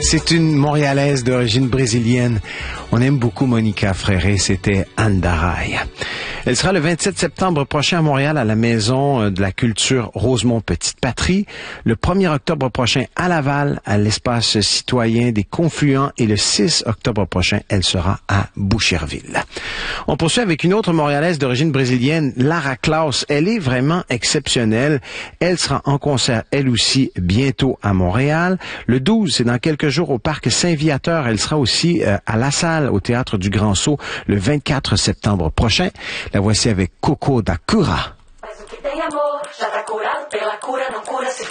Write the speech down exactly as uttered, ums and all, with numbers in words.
C'est une Montréalaise d'origine brésilienne. On aime beaucoup Monica Fréré, c'était Andaray. Elle sera le vingt-sept septembre prochain à Montréal à la Maison de la Culture Rosemont Petite Patrie, le premier octobre prochain à Laval à l'espace citoyen des Confluents et le six octobre prochain, elle sera à Boucherville. On poursuit avec une autre Montréalaise d'origine brésilienne, Lara Klaus. Elle est vraiment exceptionnelle. Elle sera en concert, elle aussi, bientôt à Montréal. Le douze, c'est dans quelques jours au Parc Saint-Viateur. Elle sera aussi euh, à La Salle, au Théâtre du Grand Saut, le vingt-quatre septembre prochain. La voici avec Coco da Cura.